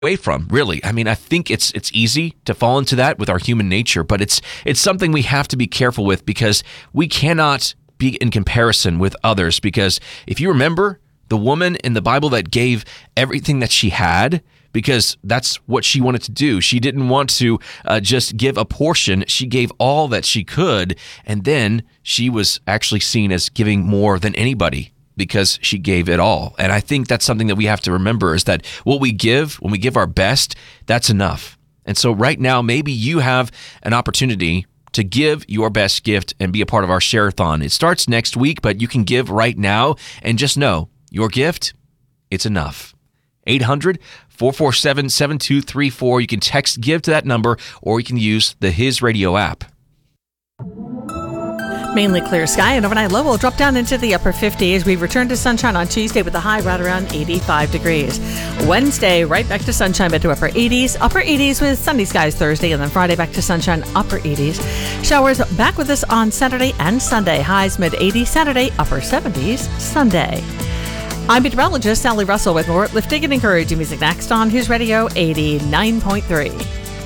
away from, really. I mean, I think it's easy to fall into that with our human nature, but it's something we have to be careful with because we cannot be in comparison with others. Because if you remember the woman in the Bible that gave everything that she had, because that's what she wanted to do. She didn't want to just give a portion. She gave all that she could, and then she was actually seen as giving more than anybody, because she gave it all. And I think that's something that we have to remember, is that what we give, when we give our best, that's enough. And so right now, maybe you have an opportunity to give your best gift and be a part of our Share-a-thon. It starts next week, but you can give right now, and just know your gift, it's enough. 800-447-7234. You can text GIVE to that number, or you can use the His Radio app. Mainly clear sky, and overnight low will drop down into the upper 50s. We return to sunshine on Tuesday with a high right around 85 degrees. Wednesday, right back to sunshine, but to upper 80s with sunny skies Thursday, and then Friday back to sunshine, upper 80s. Showers back with us on Saturday and Sunday. Highs mid-80s Saturday, upper 70s Sunday. I'm meteorologist Sally Russell with more lifting and encouraging music next on His Radio 89.3.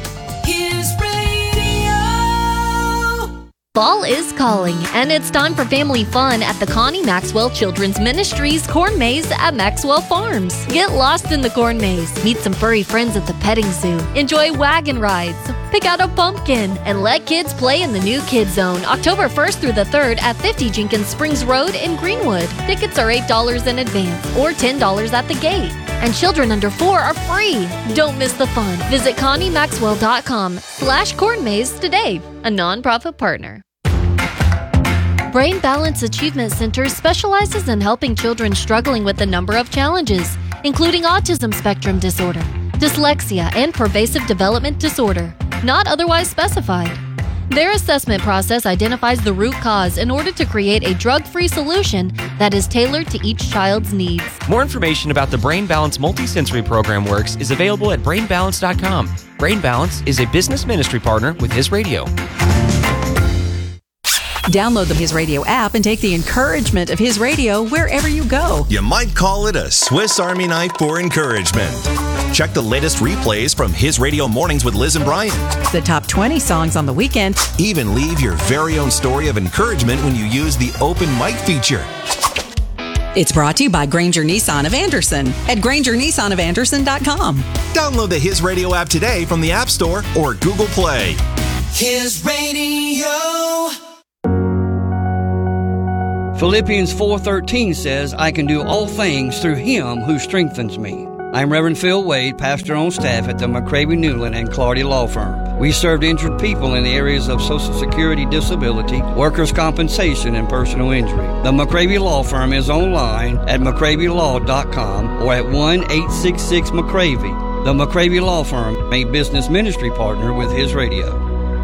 Fall is calling, and it's time for family fun at the Connie Maxwell Children's Ministries Corn Maze at Maxwell Farms. Get lost in the corn maze, meet some furry friends at the petting zoo, enjoy wagon rides, pick out a pumpkin, and let kids play in the new Kids Zone October 1st through the 3rd at 50 Jenkins Springs Road in Greenwood. Tickets are $8 in advance or $10 at the gate. And children under 4 are free. Don't miss the fun. Visit ConnieMaxwell.com/Corn Maze today, a nonprofit partner. Brain Balance Achievement Center specializes in helping children struggling with a number of challenges, including autism spectrum disorder, dyslexia, and pervasive development disorder, not otherwise specified. Their assessment process identifies the root cause in order to create a drug-free solution that is tailored to each child's needs. More information about the Brain Balance Multisensory Program Works is available at BrainBalance.com. Brain Balance is a business ministry partner with His Radio. Download the His Radio app and take the encouragement of His Radio wherever you go. You might call it a Swiss Army knife for encouragement. Check the latest replays from His Radio Mornings with Liz and Brian. The top 20 songs on the weekend. Even leave your very own story of encouragement when you use the open mic feature. It's brought to you by Granger Nissan of Anderson at GrangerNissanOfAnderson.com. Download the His Radio app today from the App Store or Google Play. His Radio. Philippians 4:13 says, I can do all things through Him who strengthens me. I'm Reverend Phil Wade, pastor on staff at the McCravey Newland and Clardy Law Firm. We served injured people in the areas of Social Security disability, workers' compensation, and personal injury. The McCravey Law Firm is online at McCraveyLaw.com or at 1-866-McCravey. The McCravey Law Firm, a business ministry partner with His Radio.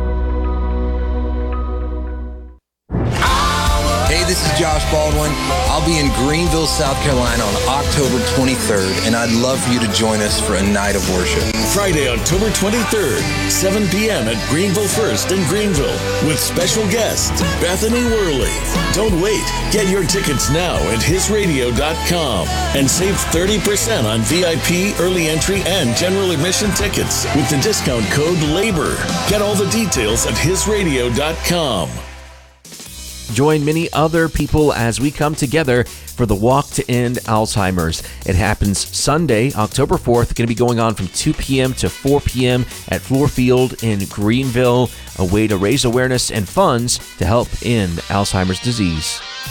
Hey, this is Josh Baldwin. I'll be in Greenville, South Carolina on October 23rd, and I'd love for you to join us for a night of worship. Friday, October 23rd, 7 p.m. at Greenville First in Greenville with special guest Bethany Worley. Don't wait. Get your tickets now at hisradio.com and save 30% on VIP, early entry, and general admission tickets with the discount code LABOR. Get all the details at hisradio.com. Join many other people as we come together for the Walk to End Alzheimer's. It happens Sunday, October 4th, going to be going on from 2 p.m. to 4 p.m. at Floor Field in Greenville, a way to raise awareness and funds to help end Alzheimer's disease.